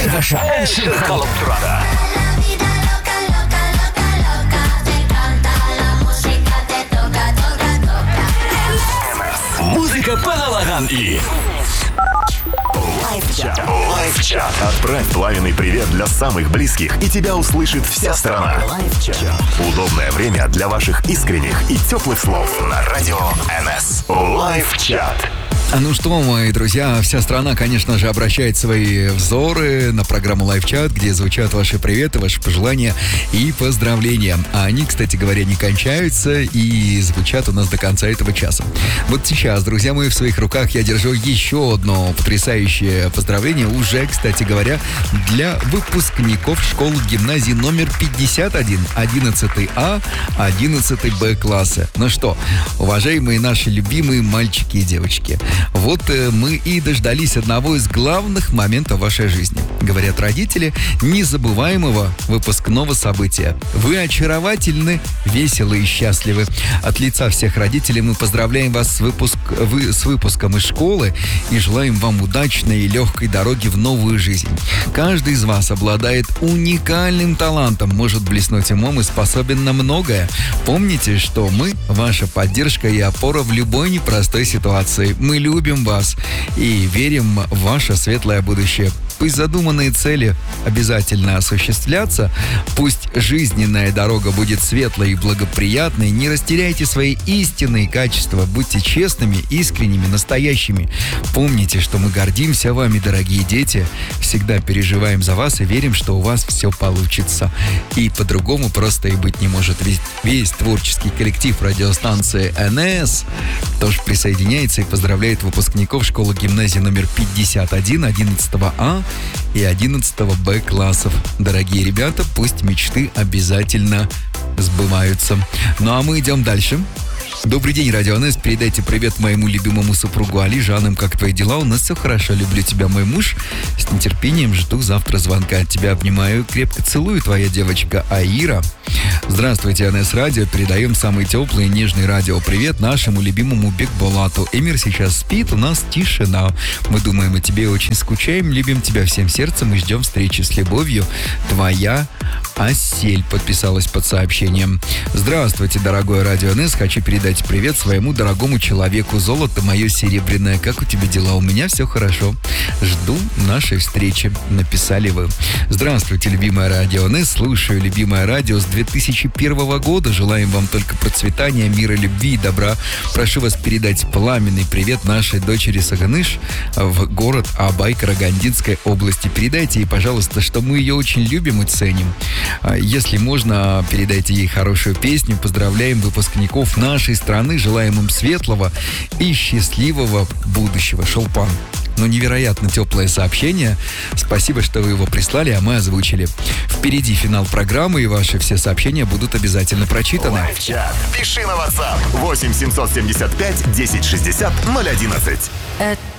Hervasa en Circalotrada. Музыка по и Лайв-чат. Отправь пламенный привет для самых близких, и тебя услышит вся страна. Удобное время для ваших искренних и теплых слов на радио НС. Лайв-чат. Ну что, мои друзья, вся страна, конечно же, обращает свои взоры на программу Лайв-чат, где звучат ваши приветы, ваши пожелания и поздравления. А они, кстати говоря, не кончаются и звучат у нас до конца этого часа. Вот сейчас, друзья мои, в своих руках я держу еще одно потрясающее поздравление, уже, кстати говоря, для выпускников школы гимназии номер 51, 11А, 11Б класса. Ну что, уважаемые наши любимые мальчики и девочки, вот мы и дождались одного из главных моментов вашей жизни. Говорят родители, незабываемого выпускного события. Вы очаровательны, веселы и счастливы. От лица всех родителей мы поздравляем вас с выпуском из школы и желаем вам удачной и легкой дороги в новую жизнь. Каждый из вас обладает уникальным талантом, может блеснуть умом и способен на многое. Помните, что мы ваша поддержка и опора в любой непростой ситуации. Мы любим вас и верим в ваше светлое будущее. Пусть задуманные цели обязательно осуществлятся, пусть жизненная дорога будет светлой и благоприятной, не растеряйте свои истинные качества, будьте честными, искренними, настоящими. Помните, что мы гордимся вами, дорогие дети, всегда переживаем за вас и верим, что у вас все получится. И по-другому просто и быть не может. Ведь весь творческий коллектив радиостанции НС тоже присоединяется и поздравляет выпускников школы гимназии номер 51, 11А и 11Б классов. Дорогие ребята, пусть мечты обязательно сбываются. Ну а мы идем дальше. Добрый день, Радио НС. Передайте привет моему любимому супругу Али. Жанам, как твои дела? У нас все хорошо. Люблю тебя, мой муж. С нетерпением жду завтра звонка от тебя. Обнимаю, крепко целую, твоя девочка Аира. Здравствуйте, НС Радио. Передаем самый теплый и нежный радиопривет нашему любимому Бекболату. Эмир сейчас спит, у нас тишина. Мы думаем о тебе, очень скучаем. Любим тебя всем сердцем и ждем встречи с любовью. Твоя Асель подписалась под сообщением. Здравствуйте, дорогое Радио НС. Хочу передать привет своему дорогому человеку. Золото мое серебряное. Как у тебя дела? У меня все хорошо. Жду нашей встречи. Написали вы. Здравствуйте, любимое Радио НС. Слушаю любимое радио с 2001 года. Желаем вам только процветания, мира, любви и добра. Прошу вас передать пламенный привет нашей дочери Саганыш в город Абай Карагандинской области. Передайте ей, пожалуйста, что мы ее очень любим и ценим. Если можно, передайте ей хорошую песню. Поздравляем выпускников нашей страны. Желаем им светлого и счастливого будущего. Шолпан. Ну, невероятно теплое сообщение. Спасибо, что вы его прислали, а мы озвучили. Впереди финал программы, и ваши все сообщения будут обязательно прочитаны. Лайв-чат. Пиши на WhatsApp 8 775 1060 011.